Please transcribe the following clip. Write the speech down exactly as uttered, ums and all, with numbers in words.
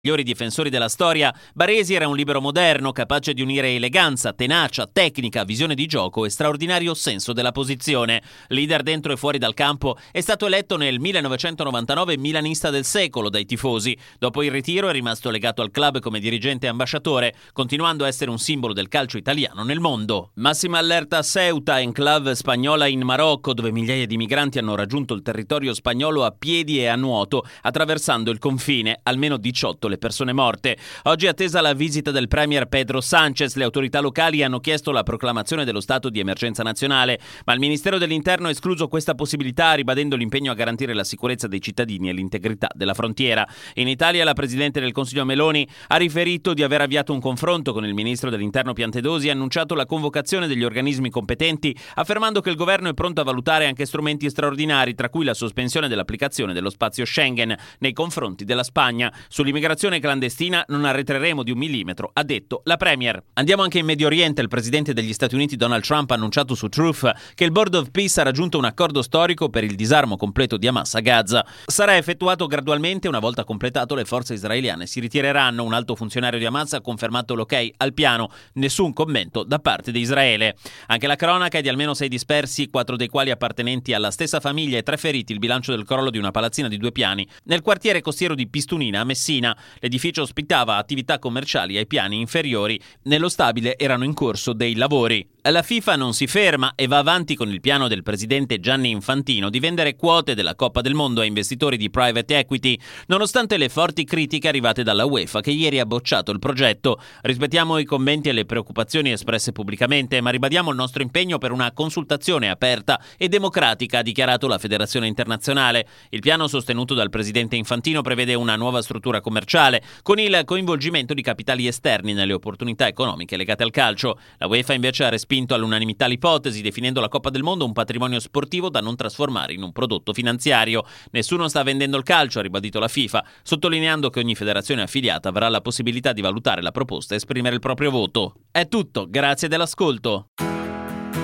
migliori difensori della storia, Baresi era un libero moderno capace di unire eleganza, tenacia, tecnica, visione di gioco e straordinario senso della posizione. Leader dentro e fuori dal campo, è stato eletto nel millenovecentonovantanove milanista del secolo dai tifosi. Dopo il ritiro è rimasto legato al club come dirigente e ambasciatore, continuando a essere un simbolo del calcio italiano nel mondo. Massima allerta a Ceuta, enclave spagnola in Marocco, dove migliaia di migranti hanno raggiunto il territorio spagnolo a piedi e a nuoto, attraversando il confine, almeno diciotto le persone morte. Oggi è attesa la visita del premier Pedro Sánchez. Le autorità locali hanno chiesto la proclamazione dello stato di emergenza nazionale, ma il Ministero dell'Interno ha escluso questa possibilità, ribadendo l'impegno a garantire la sicurezza dei cittadini e l'integrità della frontiera. In Italia la Presidente del Consiglio Meloni ha riferito di aver avviato un confronto con il Ministro dell'Interno Piantedosi e ha annunciato la convocazione degli organismi competenti, affermando che il governo è pronto a valutare anche strumenti straordinari, tra cui la sospensione dell'applicazione dello spazio Schengen nei confronti della Spagna. Sull'immigrazione clandestina non arretreremo di un millimetro, ha detto la Premier. Andiamo anche in Medio Oriente. Il presidente degli Stati Uniti Donald Trump ha annunciato su Truth che il Board of Peace ha raggiunto un accordo storico per il disarmo completo di Hamas a Gaza. Sarà effettuato gradualmente, una volta completato le forze israeliane si ritireranno. Un alto funzionario di Hamas ha confermato l'ok al piano, nessun commento da parte di Israele. Anche la cronaca è di almeno sei dispersi, quattro dei quali appartenenti alla stessa famiglia, e tre feriti, il bilancio del crollo di una palazzina di due piani nel quartiere costiero di Pistunina a Messina. L'edificio ospitava attività commerciali ai piani inferiori. Nello stabile erano in corso dei lavori. La FIFA non si ferma e va avanti con il piano del presidente Gianni Infantino di vendere quote della Coppa del Mondo a investitori di private equity, nonostante le forti critiche arrivate dalla UEFA, che ieri ha bocciato il progetto. Rispettiamo i commenti e le preoccupazioni espresse pubblicamente, ma ribadiamo il nostro impegno per una consultazione aperta e democratica, ha dichiarato la Federazione Internazionale. Il piano sostenuto dal presidente Infantino prevede una nuova struttura commerciale, con il coinvolgimento di capitali esterni nelle opportunità economiche legate al calcio. La UEFA invece ha respinto all'unanimità l'ipotesi, definendo la Coppa del Mondo un patrimonio sportivo da non trasformare in un prodotto finanziario. Nessuno sta vendendo il calcio, ha ribadito la FIFA, sottolineando che ogni federazione affiliata avrà la possibilità di valutare la proposta e esprimere il proprio voto. È tutto, grazie dell'ascolto.